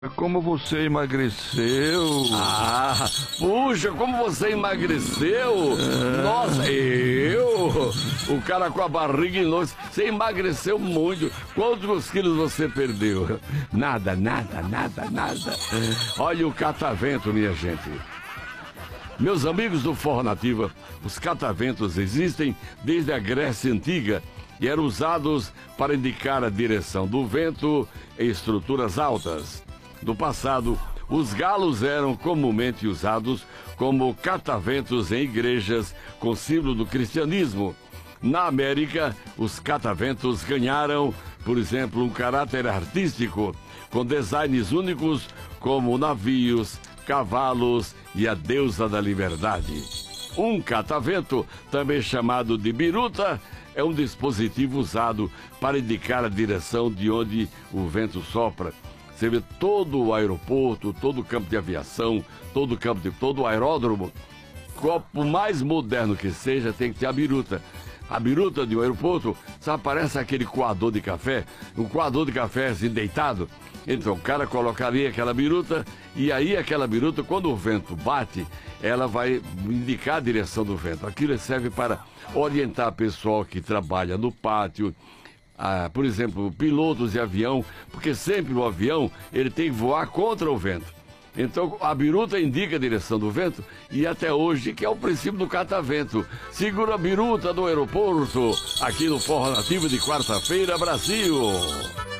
Como você emagreceu? Ah, puxa, como você emagreceu? Nossa, o cara com a barriga enorme, você emagreceu muito. Quantos quilos você perdeu? Nada. Olha o catavento, minha gente. Meus amigos do Forró Nativa, os cataventos existem desde a Grécia Antiga e eram usados para indicar a direção do vento em estruturas altas. No passado, os galos eram comumente usados como cataventos em igrejas com símbolo do cristianismo. Na América, os cataventos ganharam, por exemplo, um caráter artístico, com designs únicos como navios, cavalos e a deusa da liberdade. Um catavento, também chamado de biruta, é um dispositivo usado para indicar a direção de onde o vento sopra. Você vê todo o aeroporto, todo o campo de aviação, todo o aeródromo, por mais moderno que seja, tem que ter a biruta. A biruta de um aeroporto, sabe, parece aquele coador de café, um coador de café assim deitado. Então o cara colocaria aquela biruta e aí aquela biruta, quando o vento bate, ela vai indicar a direção do vento. Aquilo serve para orientar o pessoal que trabalha no pátio, por exemplo, pilotos de avião, porque sempre o avião ele tem que voar contra o vento. Então a biruta indica a direção do vento e até hoje que é o princípio do catavento. Segura a biruta do aeroporto, aqui no Forró Nativo de quarta-feira, Brasil.